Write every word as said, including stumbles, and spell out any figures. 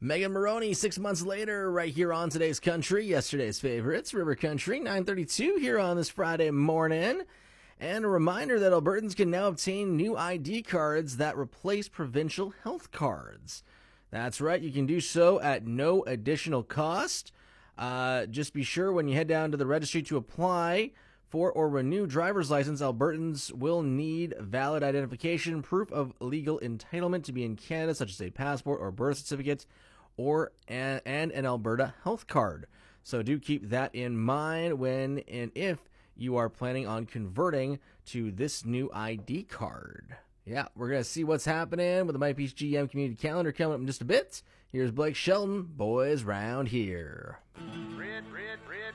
Megan Maroney, six months later, right here on Today's Country, yesterday's favorites, River Country, nine thirty-two here on this Friday morning. And a reminder that Albertans can now obtain new I D cards that replace provincial health cards. That's right, you can do so at no additional cost. Uh, just be sure when you head down to the registry to apply for or renew driver's license, Albertans will need valid identification, proof of legal entitlement to be in Canada, such as a passport or birth certificate, or an, and an Alberta health card. So do keep that in mind when and if you are planning on converting to this new I D card. Yeah, we're going to see what's happening with the MyPeace G M community calendar coming up in just a bit. Here's Blake Shelton, Boys Round Here. Red, red, red.